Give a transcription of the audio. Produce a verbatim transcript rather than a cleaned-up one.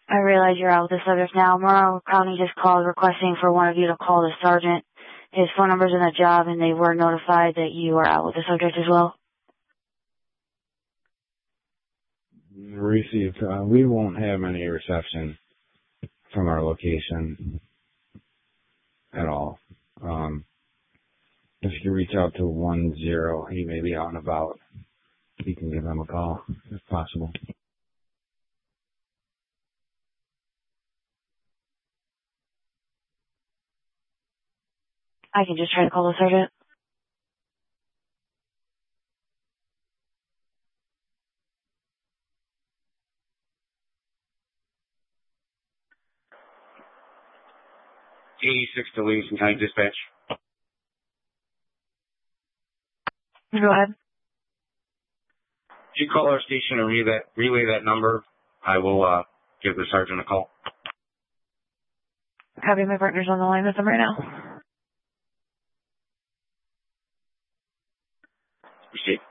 I realize you're out with the subject now. Morrow County just called requesting for one of you to call the sergeant. His phone number's in the job, and they were notified that you are out with the subject as well. Received. Uh, we won't have any reception from our location at all. Um, if you reach out to one zero, he may be out and about. You can give him a call if possible. I can just try to call the sergeant. eighty-six to Livingston County Dispatch. Go ahead. If you call our station and relay that, relay that number, I will uh, give the sergeant a call. Copy, my partner's on the line with them right now. Appreciate it.